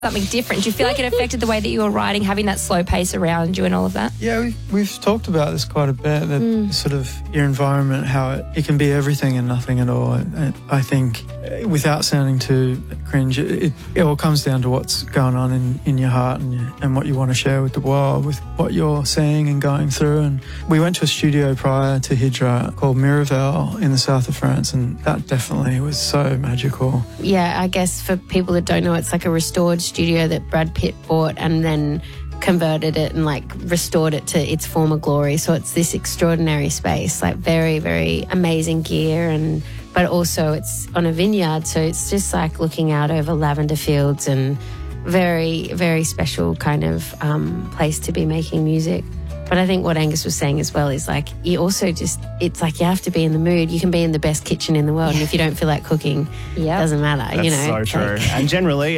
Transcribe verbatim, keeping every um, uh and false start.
something different? Do you feel like it affected the way that you were writing, having that slow pace around you and all of that? Yeah, we've, we've talked about this quite a bit, that mm. sort of your environment, how it, it can be everything and nothing at all. And I think, without sounding too cringe, it, it all comes down to what's going on in, in your heart and, your, and what you want to share with the world, with what you're seeing and going through. And we went to a studio prior to Hydra called Miraval in the south of France, and that definitely was so magical. Yeah, I guess for people that don't know, it's like a restored studio that Brad Pitt bought and then converted it and like restored it to its former glory. So it's this extraordinary space, like very, very amazing gear, and but also it's on a vineyard, so it's just like looking out over lavender fields, and very, very special kind of um, place to be making music. But I think what Angus was saying as well is like, you also just, it's like you have to be in the mood. You can be in the best kitchen in the world, and if you don't feel like cooking, it doesn't matter. That's you know, so true. Like, and generally,